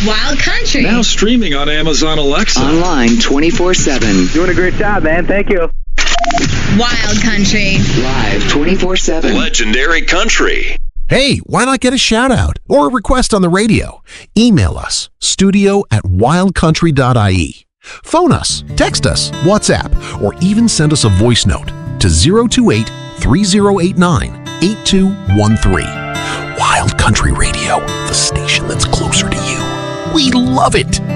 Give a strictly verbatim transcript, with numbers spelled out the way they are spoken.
Wild Country. Now streaming on Amazon Alexa. Online twenty-four seven. Doing a great job, man. Thank you. Wild Country. Live twenty-four seven. Legendary Country. Hey, why not get a shout out or a request on the radio? Email us, studio at wild country dot I E. Phone us, text us, WhatsApp, or even send us a voice note to zero two eight, three zero eight nine, eight two one three. Wild Country Radio, the station that's closer to you. We love it.